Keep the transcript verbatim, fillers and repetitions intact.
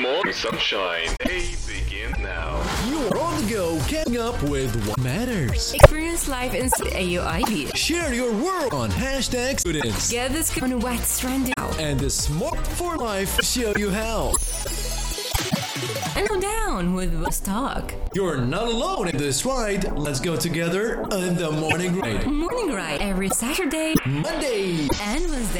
morning sunshine. Day begin now. You're on the go, catching up with what matters. Experience life in A U I B. Share your world on hashtag students. Get this on wet stranding out. And the Smart for Life show you how. And go down with Let's Talk. You're not alone in this ride. Let's go together in the morning ride. Morning ride every Saturday, Monday, and Wednesday.